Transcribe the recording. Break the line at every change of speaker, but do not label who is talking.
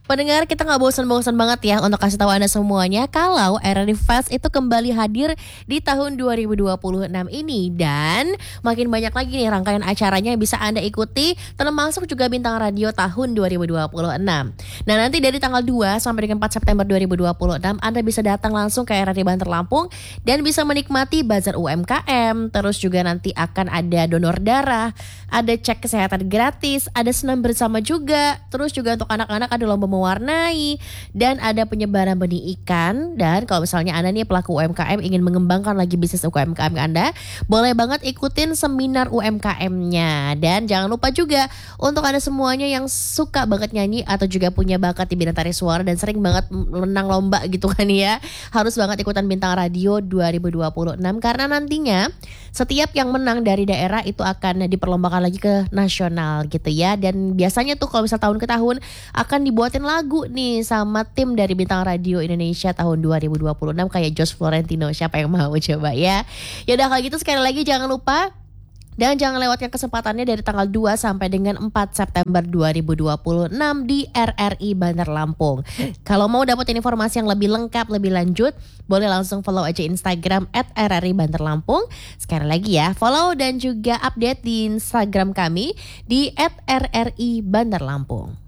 Pendengar, kita nggak bosan-bosan banget ya untuk kasih tahu Anda semuanya kalau RRI Fest itu kembali hadir di tahun 2026 ini. Dan makin banyak lagi nih rangkaian acaranya yang bisa Anda ikuti, termasuk juga Bintang Radio tahun 2026. Nah, nanti dari tanggal 2 sampai dengan 4 September 2026, Anda bisa datang langsung ke RRI Banter Lampung dan bisa menikmati bazar UMKM. Terus juga nanti akan ada donor darah, ada cek kesehatan gratis, ada senam bersama juga. Terus juga untuk anak-anak ada lomba mewarnai, dan ada penyebaran benih ikan. Dan kalau misalnya Anda nih pelaku UMKM ingin mengembangkan lagi bisnis UMKM Anda, boleh banget ikutin seminar UMKM-nya. Dan jangan lupa juga untuk Anda semuanya yang suka banget nyanyi atau juga punya bakat di bidang tari suara dan sering banget menang lomba gitu kan ya, harus banget ikutan Bintang Radio 2026 karena nantinya setiap yang menang dari daerah itu akan diperlombakan lagi ke nasional gitu ya. Dan biasanya tuh kalau misal tahun ke tahun akan dibuatin lagu nih sama tim dari Bintang Radio Indonesia tahun 2026 kayak Josh Florentino. Siapa yang mau coba ya? Ya udah kalau gitu sekali lagi jangan lupa dan jangan lewatkan kesempatannya dari tanggal 2 sampai dengan 4 September 2026 di RRI Banter Lampung. Kalau mau dapetin informasi yang lebih lengkap, lebih lanjut, boleh langsung follow aja Instagram @RRI Banter Lampung. Sekali lagi ya, follow dan juga update di Instagram kami di @RRI Banter Lampung.